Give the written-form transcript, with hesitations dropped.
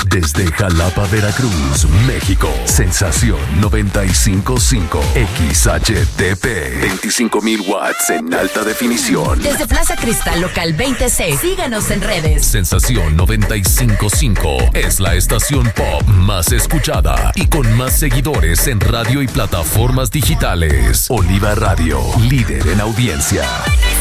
Desde Jalapa, Veracruz, México. Sensación 95.5 XHTP. 25,000 watts en alta definición. Desde Plaza Cristal Local 26. Síganos en redes. Sensación 95.5 es la estación pop más escuchada y con más seguidores en radio y plataformas digitales. Oliva Radio, líder en audiencia.